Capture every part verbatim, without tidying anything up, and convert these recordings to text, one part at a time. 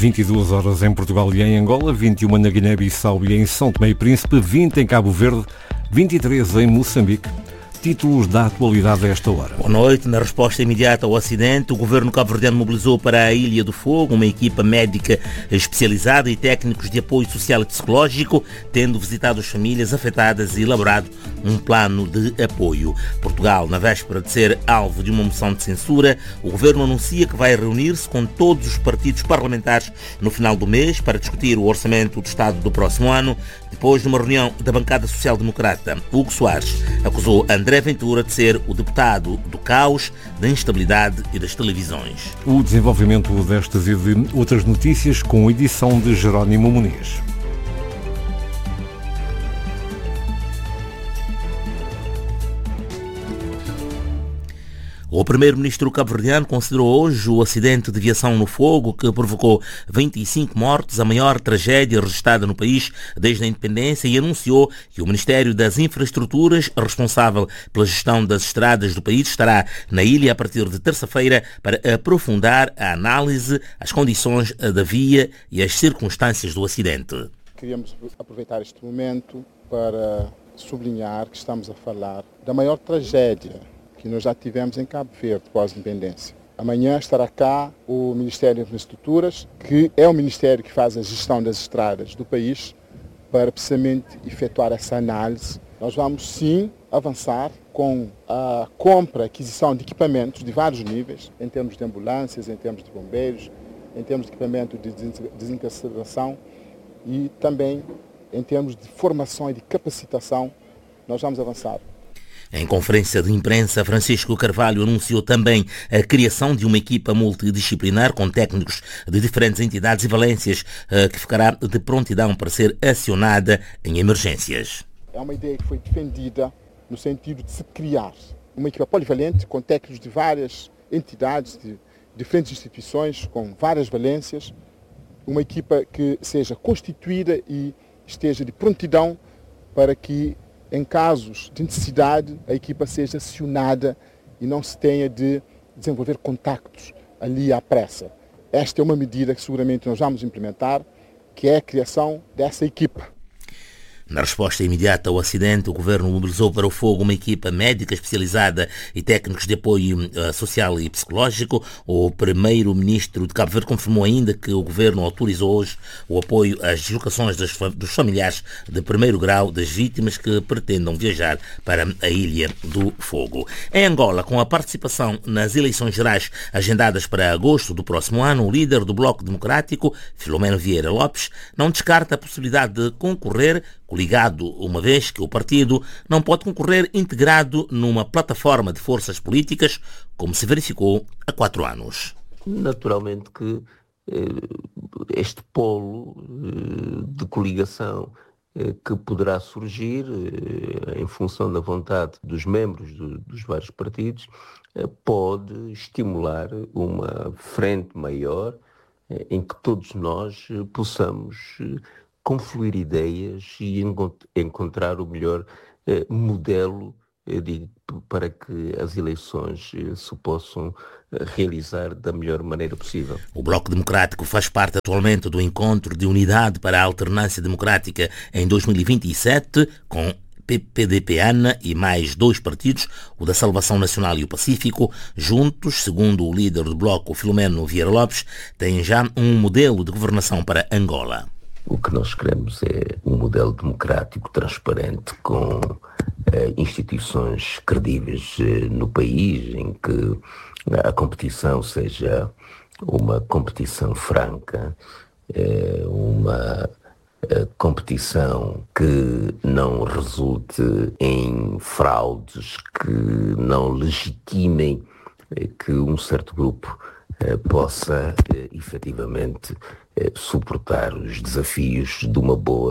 vinte e duas horas em Portugal e em Angola, vinte e uma na Guiné-Bissau e em São Tomé e Príncipe, vinte em Cabo Verde, vinte e três em Moçambique. Títulos da atualidade a esta hora. Boa noite. Na resposta imediata ao acidente, o governo cabo-verdiano mobilizou para a Ilha do Fogo uma equipa médica especializada e técnicos de apoio social e psicológico, tendo visitado as famílias afetadas e elaborado um plano de apoio. Portugal, na véspera de ser alvo de uma moção de censura, o governo anuncia que vai reunir-se com todos os partidos parlamentares no final do mês para discutir o orçamento do Estado do próximo ano, depois de uma reunião da bancada social-democrata. Hugo Soares acusou André Ventura de ser o deputado do caos, da instabilidade e das televisões. O desenvolvimento destas e de outras notícias com a edição de Jerónimo Muniz. O primeiro-ministro cabo-verdiano considerou hoje o acidente de viação no Fogo que provocou vinte e cinco mortes, a maior tragédia registrada no país desde a independência, e anunciou que o Ministério das Infraestruturas, responsável pela gestão das estradas do país, estará na ilha a partir de terça-feira para aprofundar a análise, as condições da via e as circunstâncias do acidente. Queríamos aproveitar este momento para sublinhar que estamos a falar da maior tragédia que nós já tivemos em Cabo Verde pós-independência. Amanhã estará cá o Ministério das Infraestruturas, que é o Ministério que faz a gestão das estradas do país, para precisamente efetuar essa análise. Nós vamos sim avançar com a compra e aquisição de equipamentos de vários níveis, em termos de ambulâncias, em termos de bombeiros, em termos de equipamento de desencarceração e também em termos de formação e de capacitação. Nós vamos avançar. Em conferência de imprensa, Francisco Carvalho anunciou também a criação de uma equipa multidisciplinar com técnicos de diferentes entidades e valências que ficará de prontidão para ser acionada em emergências. É uma ideia que foi defendida no sentido de se criar uma equipa polivalente com técnicos de várias entidades, de diferentes instituições, com várias valências, uma equipa que seja constituída e esteja de prontidão para que, em casos de necessidade, a equipa seja acionada e não se tenha de desenvolver contactos ali à pressa. Esta é uma medida que seguramente nós vamos implementar, que é a criação dessa equipa. Na resposta imediata ao acidente, o governo mobilizou para o Fogo uma equipa médica especializada e técnicos de apoio uh, social e psicológico. O primeiro-ministro de Cabo Verde confirmou ainda que o governo autorizou hoje o apoio às deslocações das, dos familiares de primeiro grau das vítimas que pretendam viajar para a Ilha do Fogo. Em Angola, com a participação nas eleições gerais agendadas para agosto do próximo ano, o líder do Bloco Democrático, Filomeno Vieira Lopes, não descarta a possibilidade de concorrer coligado, uma vez que o partido não pode concorrer integrado numa plataforma de forças políticas, como se verificou há quatro anos. Naturalmente que eh, este polo eh, de coligação eh, que poderá surgir eh, em função da vontade dos membros do, dos vários partidos eh, pode estimular uma frente maior eh, em que todos nós eh, possamos eh, confluir ideias e encontrar o melhor eh, modelo eh, de, para que as eleições eh, se possam eh, realizar da melhor maneira possível. O Bloco Democrático faz parte atualmente do Encontro de Unidade para a Alternância Democrática em dois mil e vinte e sete, com P D P A N A e mais dois partidos, o da Salvação Nacional e o Pacífico. Juntos, segundo o líder do Bloco, Filomeno Vieira Lopes, têm já um modelo de governação para Angola. O que nós queremos é um modelo democrático, transparente, com eh, instituições credíveis eh, no país, em que a competição seja uma competição franca, eh, uma eh, competição que não resulte em fraudes, que não legitimem eh, que um certo grupo eh, possa eh, efetivamente suportar os desafios de uma boa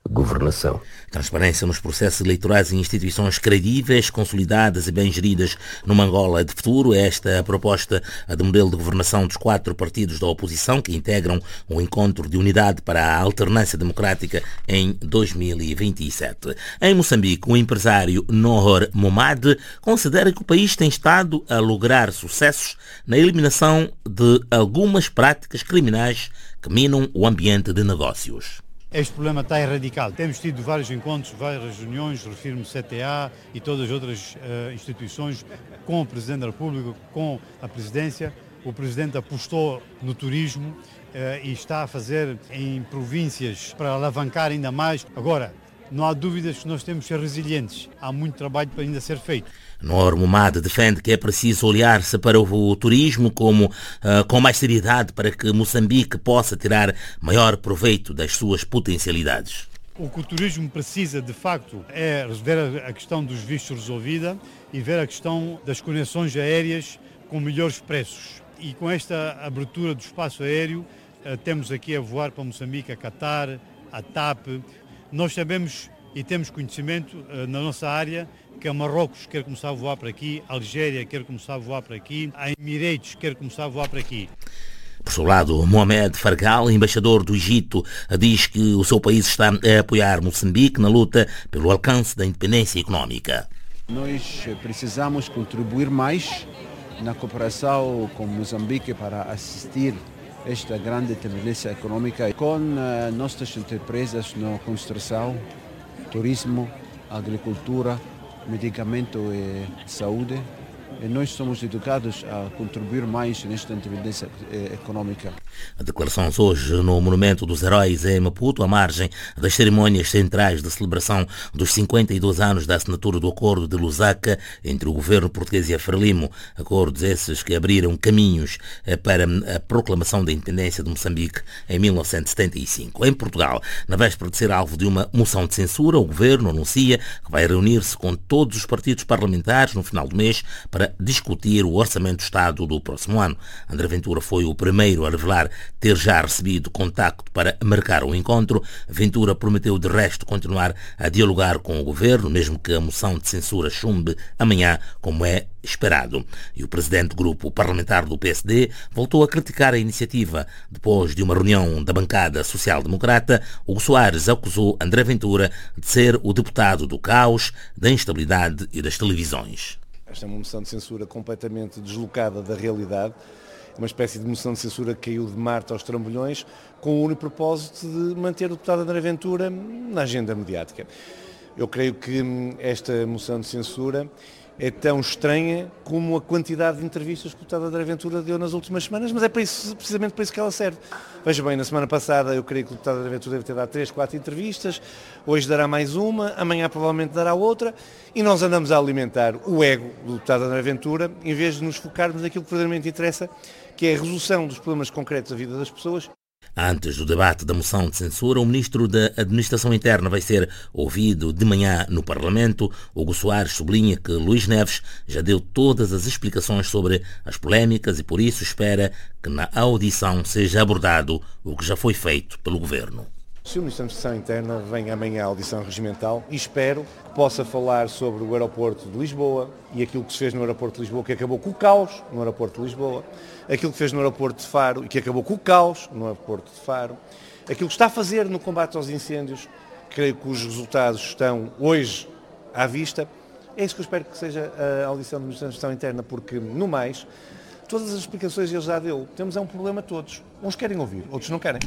governação. Transparência nos processos eleitorais e instituições credíveis, consolidadas e bem geridas numa Angola de futuro. Esta é a proposta de modelo de governação dos quatro partidos da oposição que integram o encontro de unidade para a alternância democrática em dois mil e vinte e sete. Em Moçambique, o empresário Nohor Momad considera que o país tem estado a lograr sucessos na eliminação de algumas práticas criminais que minam o ambiente de negócios. Este problema está erradicado. Temos tido vários encontros, várias reuniões, refiro-me ao C T A e todas as outras uh, instituições com o Presidente da República, com a Presidência. O Presidente apostou no turismo uh, e está a fazer em províncias para alavancar ainda mais. Agora, não há dúvidas que nós temos que ser resilientes. Há muito trabalho para ainda ser feito. Nohor Momad defende que é preciso olhar-se para o turismo como, uh, com mais seriedade para que Moçambique possa tirar maior proveito das suas potencialidades. O que o turismo precisa, de facto, é ver a questão dos vistos resolvida e ver a questão das conexões aéreas com melhores preços. E com esta abertura do espaço aéreo, uh, temos aqui a voar para Moçambique, a Qatar, a TAP. Nós sabemos e temos conhecimento uh, na nossa área que a Marrocos quer começar a voar para aqui, a Algéria quer começar a voar para aqui, a Emirates quer começar a voar para aqui. Por seu lado, Mohamed Fargal, embaixador do Egito, diz que o seu país está a apoiar Moçambique na luta pelo alcance da independência económica. Nós precisamos contribuir mais na cooperação com Moçambique para assistir esta grande independência económica com uh, nossas empresas na construção, turismo, agricultura, medicamento e saúde. E nós somos educados a contribuir mais nesta independência económica. Declarações hoje no Monumento dos Heróis em Maputo, à margem das cerimônias centrais de celebração dos cinquenta e dois anos da assinatura do Acordo de Lusaka entre o governo português e a Frelimo. Acordos esses que abriram caminhos para a proclamação da independência de Moçambique em mil novecentos e setenta e cinco. Em Portugal, na véspera de ser alvo de uma moção de censura, o governo anuncia que vai reunir-se com todos os partidos parlamentares no final do mês para discutir o Orçamento do Estado do próximo ano. André Ventura foi o primeiro a revelar ter já recebido contacto para marcar o encontro. Ventura prometeu de resto continuar a dialogar com o governo, mesmo que a moção de censura chumbe amanhã, como é esperado. E o presidente do grupo parlamentar do P S D voltou a criticar a iniciativa. Depois de uma reunião da bancada social-democrata, Hugo Soares acusou André Ventura de ser o deputado do caos, da instabilidade e das televisões. Esta é uma moção de censura completamente deslocada da realidade, uma espécie de moção de censura que caiu de Marte aos trambolhões, com o único propósito de manter o deputado André Ventura na agenda mediática. Eu creio que esta moção de censura é tão estranha como a quantidade de entrevistas que o deputado André Ventura deu nas últimas semanas, mas é para isso, precisamente para isso que ela serve. Veja bem, na semana passada eu creio que o deputado André Ventura deve ter dado três, quatro entrevistas, hoje dará mais uma, amanhã provavelmente dará outra, e nós andamos a alimentar o ego do deputado André Ventura, em vez de nos focarmos naquilo que verdadeiramente interessa, que é a resolução dos problemas concretos da vida das pessoas. Antes do debate da moção de censura, o ministro da Administração Interna vai ser ouvido de manhã no Parlamento. Hugo Soares sublinha que Luís Neves já deu todas as explicações sobre as polémicas e por isso espera que na audição seja abordado o que já foi feito pelo Governo. Se o Ministro da Administração Interna vem amanhã à audição regimental e espero que possa falar sobre o aeroporto de Lisboa e aquilo que se fez no aeroporto de Lisboa, que acabou com o caos no aeroporto de Lisboa, aquilo que fez no aeroporto de Faro e que acabou com o caos no aeroporto de Faro, aquilo que está a fazer no combate aos incêndios, creio que os resultados estão hoje à vista. É isso que eu espero que seja a audição do Ministro da Administração Interna, porque, no mais, todas as explicações ele já deu. Temos é um problema todos. Uns querem ouvir, outros não querem.